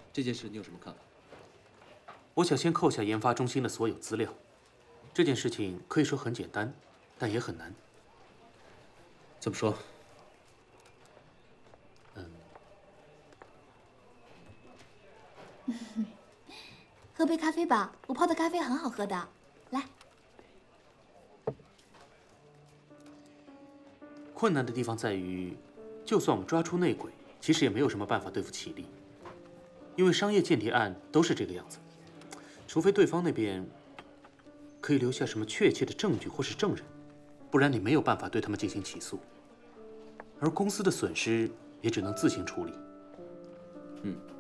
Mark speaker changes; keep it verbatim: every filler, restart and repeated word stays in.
Speaker 1: 这件事你有什么看法？
Speaker 2: 我想先扣下研发中心的所有资料。这件事情可以说很简单，但也很难。
Speaker 1: 怎么说？
Speaker 2: 嗯，
Speaker 3: 喝杯咖啡吧，我泡的咖啡很好喝的。来。
Speaker 2: 困难的地方在于，就算我们抓出内鬼，其实也没有什么办法对付启力，因为商业间谍案都是这个样子，除非对方那边可以留下什么确切的证据或是证人，不然你没有办法对他们进行起诉。而公司的损失也只能自行处理。
Speaker 1: 嗯。